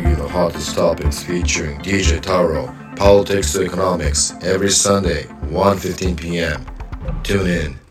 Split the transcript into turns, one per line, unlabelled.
you the hottest topics featuring DJ Taro, politics to economics, every Sunday, 1:15 p.m. Tune in.